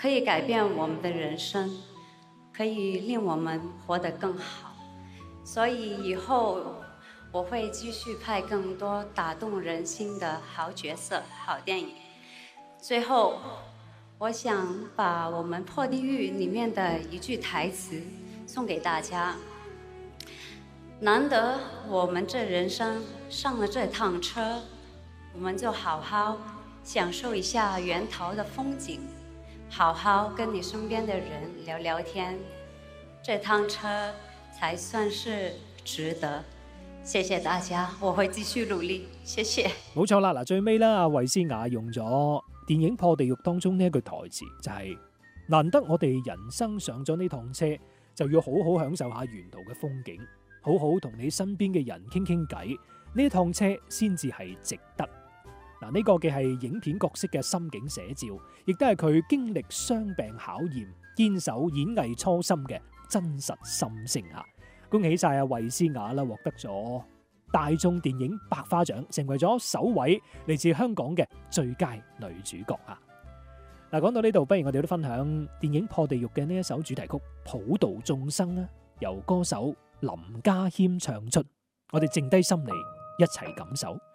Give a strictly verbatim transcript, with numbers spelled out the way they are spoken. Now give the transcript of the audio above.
可以改變我們的人生，可以令我們活得更好。所以以後我會繼續拍更多打動人心的好角色、好電影。最後，我想把我們《破地獄》裡面的一句台詞送給大家：難得我們這人生上了這趟車，我們就好好享受一下源頭的風景，好好跟你身邊的人聊聊天，這趟車才算是值得。謝謝大家，我會繼續努力。謝謝。 冇錯啦，嗱，最尾啦，阿衛詩雅用咗電影《破地獄》當中呢一句台詞，就係、是、難得我哋人生上咗呢趟車，就要好好享受下沿途嘅風景，好好同你身邊嘅人傾傾偈，呢趟車先至係值得。嗱，呢個嘅係影片角色嘅心境寫照，亦都係佢經歷傷病考驗、堅守演藝初心嘅真實心聲啊！恭喜晒阿衛詩雅啦，獲得咗大眾電影百花獎，成為咗首位嚟自香港嘅最佳女主角啊！嗱，講到呢度，不如我哋都分享電影《破地獄》嘅呢一首主題曲《普度眾生》啦，由歌手林家謙唱出，我哋靜低心嚟一齊感受。